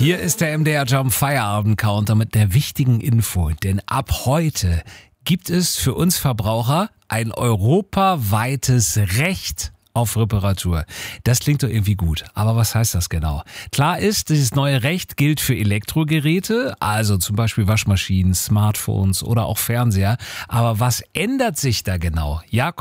Hier ist der MDR Jump Feierabend Counter mit der wichtigen Info, denn ab heute gibt es für uns Verbraucher ein europaweites Recht auf Reparatur. Das klingt doch irgendwie gut, aber was heißt das genau? Klar ist, dieses neue Recht gilt für Elektrogeräte, also zum Beispiel Waschmaschinen, Smartphones oder auch Fernseher. Aber was ändert sich da genau? Jakob